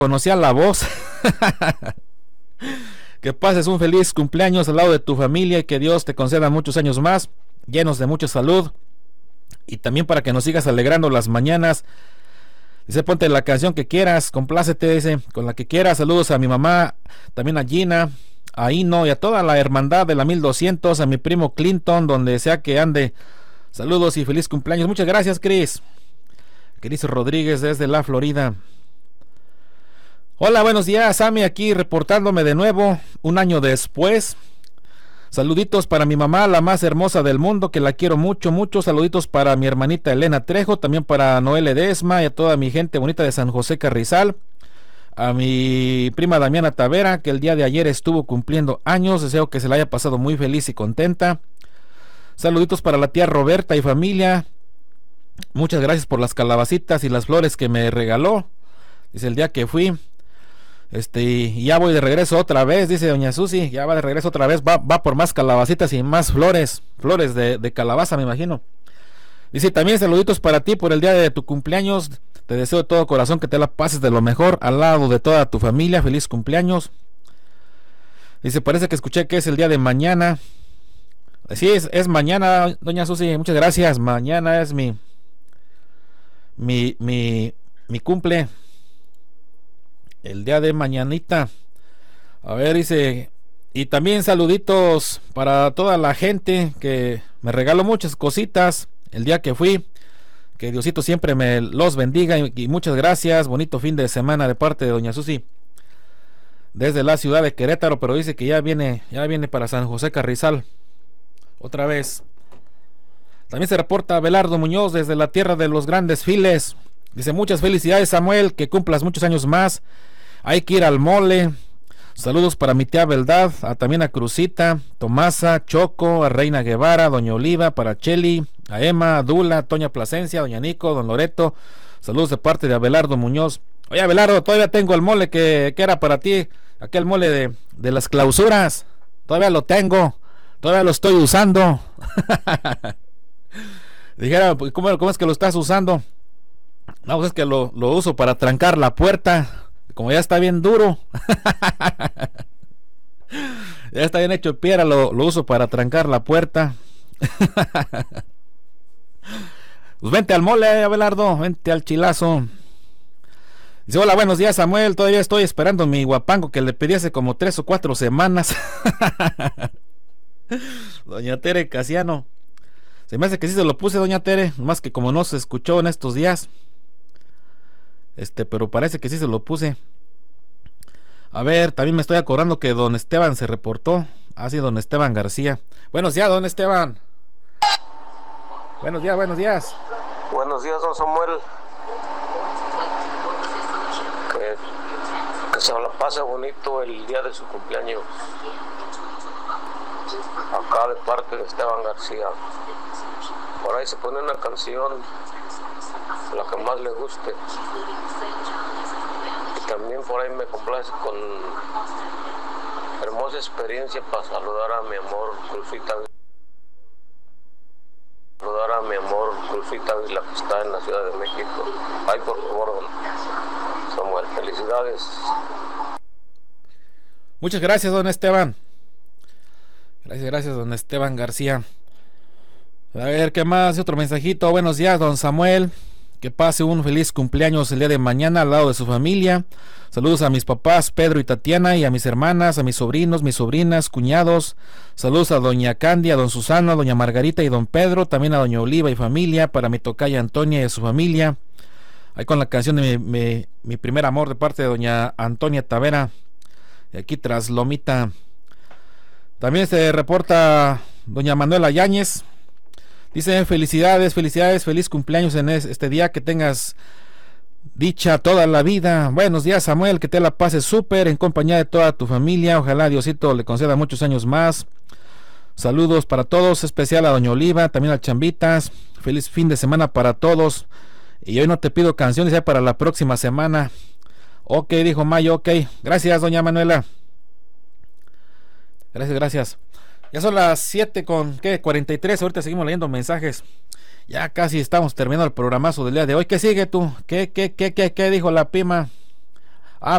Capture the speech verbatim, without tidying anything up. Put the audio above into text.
conocía la voz. Que pases un feliz cumpleaños al lado de tu familia y que Dios te conceda muchos años más, llenos de mucha salud, y también para que nos sigas alegrando las mañanas. Dice, ponte la canción que quieras, complácete, dice, con la que quieras. Saludos a mi mamá, también a Gina, a Ino y a toda la hermandad de la mil doscientos, a mi primo Clinton, donde sea que ande. Saludos y feliz cumpleaños. Muchas gracias, Cris. Cris Rodríguez desde la Florida. Hola, buenos días, Sammy, aquí reportándome de nuevo, un año después. Saluditos para mi mamá, la más hermosa del mundo, que la quiero mucho, mucho. Saluditos para mi hermanita Elena Trejo, también para Noel Edesma y a toda mi gente bonita de San José Carrizal. A mi prima Damiana Tavera, que el día de ayer estuvo cumpliendo años. Deseo que se la haya pasado muy feliz y contenta. Saluditos para la tía Roberta y familia. Muchas gracias por las calabacitas y las flores que me regaló. Dice, el día que fui. Este, y ya voy de regreso otra vez, dice doña Susi, ya va de regreso otra vez, va, va por más calabacitas y más flores, flores de, de calabaza, me imagino. Dice, también saluditos para ti por el día de tu cumpleaños, te deseo de todo corazón que te la pases de lo mejor al lado de toda tu familia, feliz cumpleaños. Dice, parece que escuché que es el día de mañana. Sí, es, es mañana, doña Susi, muchas gracias, mañana es mi, mi, mi, mi cumple. El día de mañanita. A ver, dice. Y también saluditos para toda la gente que me regaló muchas cositas el día que fui. Que Diosito siempre me los bendiga. Y, y muchas gracias. Bonito fin de semana de parte de doña Susi. Desde la ciudad de Querétaro. Pero dice que ya viene, ya viene para San José Carrizal. Otra vez. También se reporta Abelardo Muñoz desde la tierra de los grandes files. Dice, muchas felicidades, Samuel, que cumplas muchos años más. Hay que ir al mole. Saludos para mi tía Beldad, a, también a Crucita, Tomasa, Choco, a Reina Guevara, doña Oliva, para Cheli, a Emma, a Dula, a Toña Plasencia, doña Nico, don Loreto. Saludos de parte de Abelardo Muñoz. Oye, Abelardo, todavía tengo el mole que, que era para ti, aquel mole de, de las clausuras. Todavía lo tengo, todavía lo estoy usando. Dijera, ¿cómo, ¿cómo es que lo estás usando? No, pues es que lo, lo uso para trancar la puerta. Como ya está bien duro. Ya está bien hecho el piedra. Lo, lo uso para trancar la puerta. Pues vente al mole, Abelardo. Vente al chilazo. Dice, hola, buenos días, Samuel. Todavía estoy esperando mi guapango que le pedí hace como tres o cuatro semanas. Doña Tere Casiano. Se me hace que sí se lo puse, doña Tere. Más que como no se escuchó en estos días. Este, pero parece que sí se lo puse. A ver, también me estoy acordando que don Esteban se reportó. Ah, sí, don Esteban García. Buenos días, don Esteban. Buenos días, buenos días. Buenos días, don Samuel. Que, que se la pase bonito el día de su cumpleaños. Acá de parte de Esteban García. Por ahí se pone una canción, la que más le guste. Y también por ahí me complace con hermosa experiencia para saludar a mi amor Cruzita. Saludar a mi amor Cruzita, la que está en la Ciudad de México. Ay, por favor, don Samuel, felicidades. Muchas gracias, don Esteban. Gracias, gracias, don Esteban García. A ver, ¿qué más? Otro mensajito. Buenos días, don Samuel. Que pase un feliz cumpleaños el día de mañana al lado de su familia. Saludos a mis papás, Pedro y Tatiana, y a mis hermanas, a mis sobrinos, mis sobrinas, cuñados. Saludos a doña Candy, a don Susano, a doña Margarita y don Pedro. También a doña Oliva y familia. Para mi tocaya Antonia y a su familia. Ahí con la canción de mi, mi, mi primer amor de parte de doña Antonia Tavera. Y aquí tras Lomita. También se reporta doña Manuela Yáñez. Dice, felicidades, felicidades, feliz cumpleaños en este día, que tengas dicha toda la vida. Buenos días, Samuel, que te la pases súper en compañía de toda tu familia. Ojalá Diosito le conceda muchos años más. Saludos para todos, especial a doña Oliva, también a Chambitas. Feliz fin de semana para todos. Y hoy no te pido canciones, ya para la próxima semana. Ok, dijo Mayo, ok. Gracias, doña Manuela. Gracias, gracias. Ya son las siete con ¿qué? cuarenta y tres. Ahorita seguimos leyendo mensajes. Ya casi estamos terminando el programazo del día de hoy. ¿Qué sigue tú? ¿Qué, qué, qué, qué, qué dijo la prima?